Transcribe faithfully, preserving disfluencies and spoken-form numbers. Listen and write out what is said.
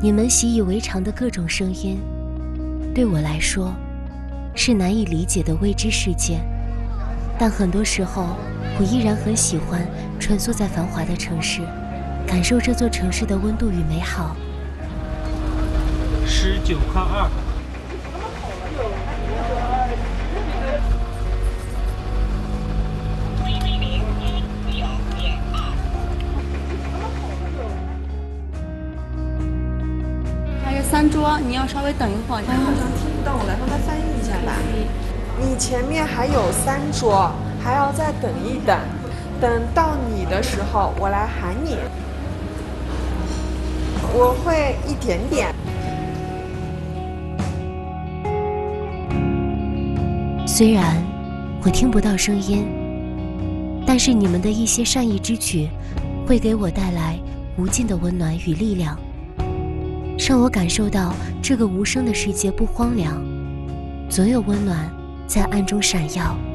你们习以为常的各种声音，对我来说是难以理解的未知世界。但很多时候，我依然很喜欢穿梭在繁华的城市，感受这座城市的温度与美好。 十九号二。 三桌，你要稍微等一会儿。 他好像听不懂，我来帮他翻译一下吧。你前面还有三桌，还要再等一等，等到你的时候，我来喊你。我会一点点。 虽然我听不到声音，但是你们的一些善意之举，会给我带来无尽的温暖与力量。让我感受到这个无声的世界不荒凉，总有温暖在暗中闪耀。